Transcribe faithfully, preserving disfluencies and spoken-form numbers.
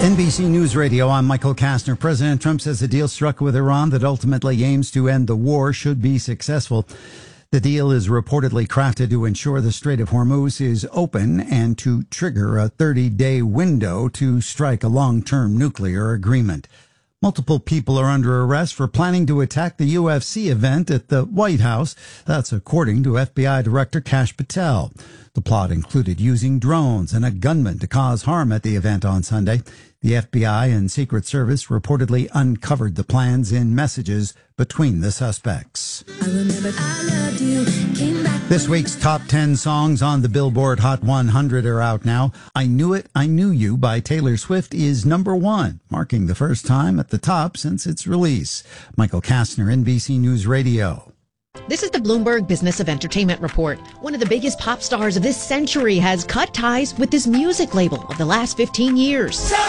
N B C News Radio, I'm Michael Kastner. President Trump says the deal struck with Iran that ultimately aims to end the war should be successful. The deal is reportedly crafted to ensure the Strait of Hormuz is open and to trigger a thirty-day window to strike a long-term nuclear agreement. Multiple people are under arrest for planning to attack the U F C event at the White House. That's according to F B I Director Kash Patel. The plot included using drones and a gunman to cause harm at the event on Sunday. The F B I and Secret Service reportedly uncovered the plans in messages between the suspects. I remember I loved you, came back. This week's top ten songs on the Billboard Hot one hundred are out now. I Knew It, I Knew You by Taylor Swift is number one, marking the first time at the top since its release. Michael Kastner, N B C News Radio. This is the Bloomberg Business of Entertainment Report. One of the biggest pop stars of this century has cut ties with this music label of the last fifteen years.